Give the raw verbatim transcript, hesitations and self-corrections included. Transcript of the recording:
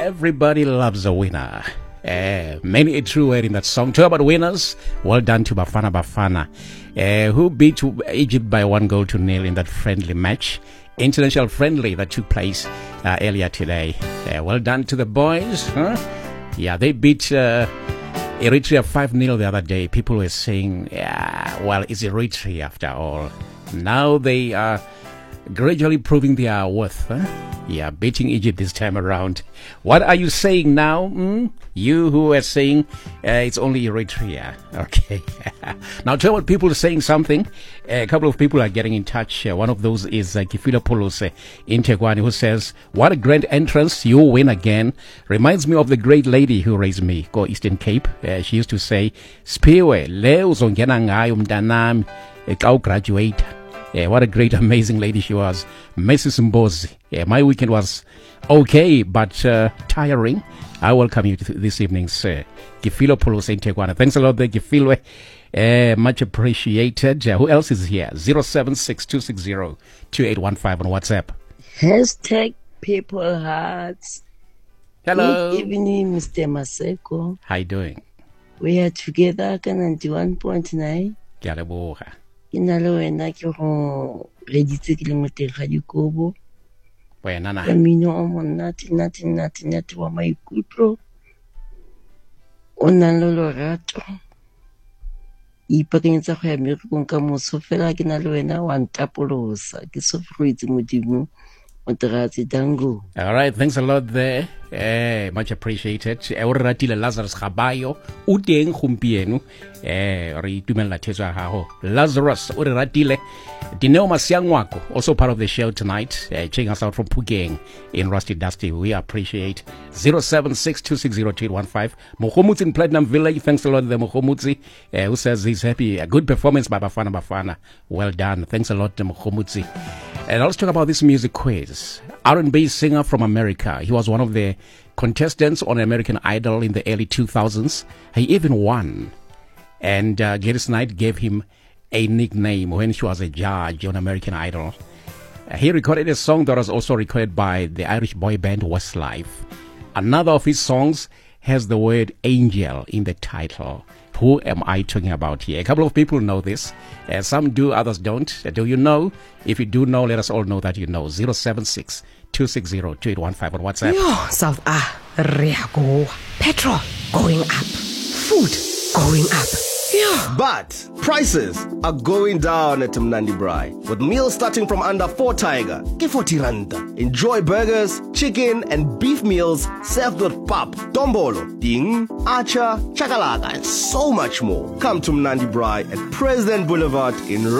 Everybody loves a winner. Uh, many a true word in that song. Talk about winners. Well done to Bafana Bafana, uh, who beat Egypt by one goal to nil in that friendly match, international friendly that took place uh, earlier today. Uh, well done to the boys. Huh? Yeah, they beat uh, Eritrea five nil the other day. People were saying, yeah, well, it's Eritrea after all. Now they are gradually proving their worth. Huh? Yeah, beating Egypt this time around. What are you saying now? Hmm? You who are saying uh, it's only Eritrea. Okay. Now tell what people are saying something. A couple of people are getting in touch. Uh, one of those is uh, Kifilopoulos uh, in Tegwani, who says, what a grand entrance. You win again. Reminds me of the great lady who raised me, go Eastern Cape. Uh, she used to say, Spiwe, leo uzongena ngayo mntanami xa ugraduate. Yeah, what a great, amazing lady she was. Missus Mbozi. Yeah, my weekend was okay, but uh, tiring. I welcome you to this evening, sir. Gifilo Polo Saint Tegwana. Thanks a lot there, Gifilo. Uh, much appreciated. Uh, who else is here? zero seven six two six zero two eight one five on WhatsApp. Hashtag People Hearts. Hello. Good evening, Mister Maseko. How you doing? We are together at ninety-one point nine. Ke a leboga. Ke na le wena ke go reditse ke le mo teng ga dikobo wena na ka mino o monate nate nate nate wa maikutlo o nang le lorato ipakanyetsa go ya mmerekong ka moso fela ke na le wena wa ntapolosa ke sofroitse modimo o tratse dango. All right, thanks a lot there. Eh, much appreciated. E o ratile Lazarus Gabayo o teng gompieno. Eh, re itumela thetso ya gago. Lazarus o re ratile. Dineo Masiangwako, also part of the show tonight, uh, checking us out from Pugeng in Rusty Dusty. We appreciate. zero seven six two six zero two eight one five. Mohomutsi in Platinum Village. Thanks a lot there, Mohomutsi, uh, who says he's happy. A good performance by Bafana Bafana. Well done. Thanks a lot, Mohomutsi. And let's talk about this music quiz. R and B singer from America. He was one of the contestants on American Idol in the early two thousands. He even won. And uh, Gladys Knight gave him a nickname when she was a judge on American Idol. Uh, he recorded a song that was also recorded by the Irish boy band Westlife. Another of his songs has the word angel in the title. Who am I talking about here? A couple of people know this. Uh, some do, others don't. Uh, do you know? If you do know, let us all know that you know. zero seven six two six zero two eight one five on WhatsApp. Yo, South Ah, Riago. Petrol going up. Food going up. Yeah. But prices are going down at Mnandi Braai. With meals starting from under four tiger, ke forty rand. Enjoy burgers, chicken and beef meals served with pap, dombolo, ding, acha, chakalaka and so much more. Come to Mnandi Braai at President Boulevard in